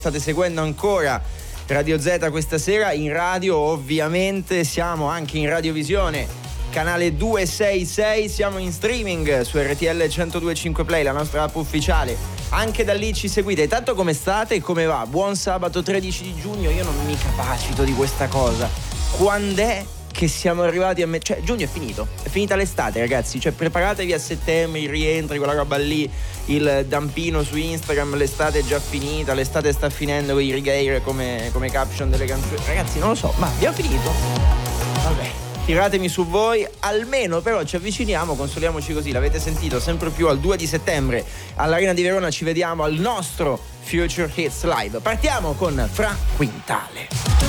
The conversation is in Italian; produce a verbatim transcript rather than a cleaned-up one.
State seguendo ancora Radio Z questa sera in radio, ovviamente siamo anche in radiovisione, canale duecentosessantasei, siamo in streaming su R T L centodue e cinque Play, la nostra app ufficiale, anche da lì ci seguite. Tanto come state e come va? Buon sabato tredici di giugno, io non mi capacito di questa cosa. Quand'è che siamo arrivati a me? Cioè giugno è finito, è finita l'estate ragazzi, cioè preparatevi a settembre, i rientri, quella roba lì, il dampino su Instagram, l'estate è già finita, l'estate sta finendo con i rigaire come, come caption delle canzoni, ragazzi non lo so, ma abbiamo finito? Vabbè, tiratemi su voi, almeno però ci avviciniamo, consoliamoci così, l'avete sentito, sempre più al due di settembre all'Arena di Verona ci vediamo al nostro Future Hits Live. Partiamo con Fra Quintale.